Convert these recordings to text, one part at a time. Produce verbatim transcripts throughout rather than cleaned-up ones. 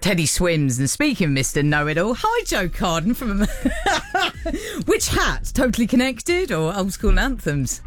Teddy Swims. And speaking of Mister Know-It-All, hi Joe Carden from... Which hat? Totally Connected or Old School Anthems?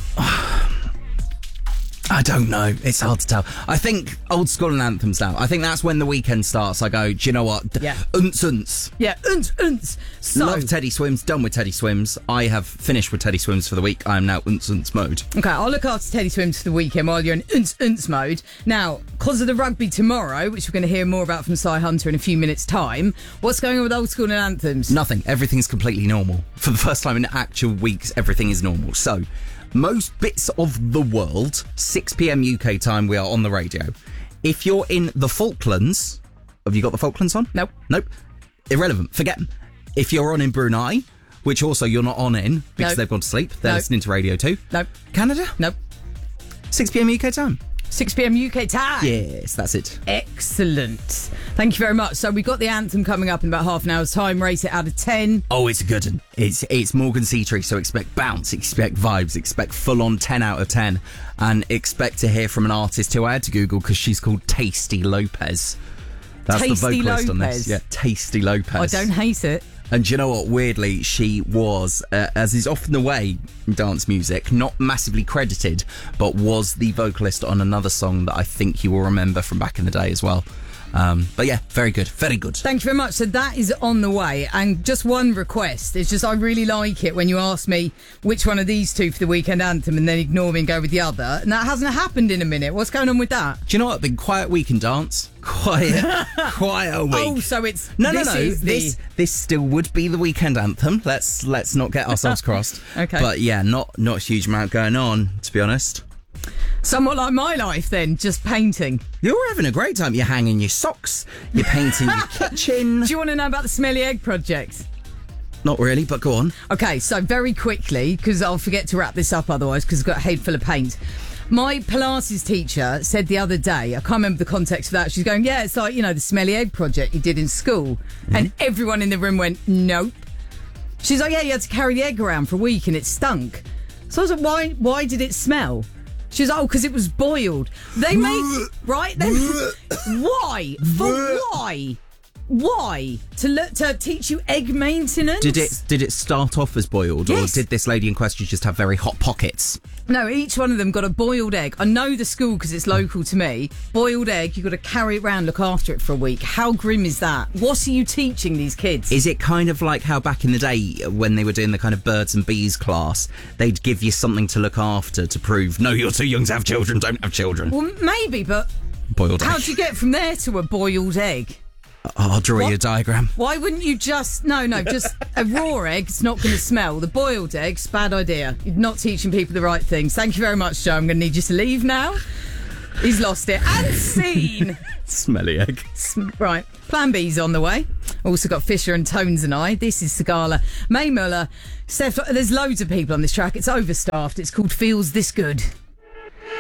I don't know. It's hard to tell. I think Old School and Anthems now. I think that's when the weekend starts. I go, do you know what? Yeah. Unce, unce. Yeah, unce, unce. So, Love Teddy Swims. Done with Teddy Swims. I have finished with Teddy Swims for the week. I am now unce, unce mode. Okay, I'll look after Teddy Swims for the weekend while you're in unce, unce mode. Now, because of the rugby tomorrow, which we're going to hear more about from Cy Hunter in a few minutes' time, what's going on with Old School and Anthems? Nothing. Everything's completely normal. For the first time in actual weeks, everything is normal. So... most bits of the world, six p.m. U K time, we are on the radio. If you're in the Falklands... Have you got the Falklands on? Nope. Nope. Irrelevant. Forget them. If you're on in Brunei, which also you're not on in because Nope. they've gone to sleep, they're Nope. listening to radio too. Nope. Canada? Nope. six p.m. U K time. six p.m. U K time. Yes, that's it. Excellent. Thank you very much. So we've got the anthem coming up in about half an hour's time. Rate it out of ten. Oh, it's a good one. It's, it's Morgan Seatree, so expect bounce, expect vibes, expect full-on ten out of ten, and expect to hear from an artist who I had to Google because she's called Tasty Lopez. That's Tasty the vocalist on Lopez. this. Yeah, Tasty Lopez. I don't hate it. And do you know what? Weirdly, she was, uh, as is often the way in dance music, not massively credited, but was the vocalist on another song that I think you will remember from back in the day as well. Um, but yeah, very good, very good. Thank you very much. So that is on the way. And just one request. It's just I really like it when you ask me which one of these two for the weekend anthem and then ignore me and go with the other. And that hasn't happened in a minute. What's going on with that? Do you know what? Been quiet week in dance. Quiet, quiet week. Oh, so it's... No, no, this no. is the- This this still would be the weekend anthem. Let's let's not get ourselves crossed. Okay. But yeah, not not a huge amount going on, to be honest. Somewhat like my life then, just painting. You're having a great time. You're hanging your socks. You're painting your kitchen. Do you want to know about the Smelly Egg project? Not really, but go on. Okay, so very quickly, because I'll forget to wrap this up otherwise, because I've got a head full of paint. My Pilates teacher said the other day, I can't remember the context of that, she's going, yeah, it's like, you know, the Smelly Egg project you did in school. Mm-hmm. And everyone in the room went, nope. She's like, yeah, you had to carry the egg around for a week and it stunk. So I was like, why, why did it smell? She was like, oh, because it was boiled. They made, right? They, why? For why? Why? To le- to teach you egg maintenance? Did it did it start off as boiled, Yes. or did this lady in question just have very hot pockets? No, each one of them got a boiled egg. I know the school because it's local to me. Boiled egg, you've got to carry it around, look after it for a week. How grim is that? What are you teaching these kids? Is it kind of like how back in the day when they were doing the kind of birds and bees class, they'd give you something to look after to prove, no, you're too young to have children, don't have children. Well, maybe, but Boiled egg. how do you get from there to a boiled egg? I'll draw What? you a diagram. Why wouldn't you just... No, no, just a raw egg, it's not going to smell. The boiled egg's bad idea. You're not teaching people the right things. Thank you very much, Joe. I'm going to need you to leave now. He's lost it. And scene. Smelly egg. Right, Plan B's on the way. Also got Fisher and Tones and I. This is Sagala. May Muller. Steph, there's loads of people on this track. It's overstaffed. It's called Feels This Good.